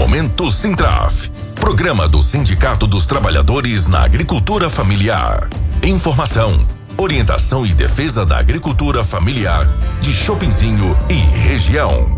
Momento Sintraf, programa do Sindicato dos Trabalhadores na Agricultura Familiar. Informação, orientação e defesa da agricultura familiar de Chopinzinho e região.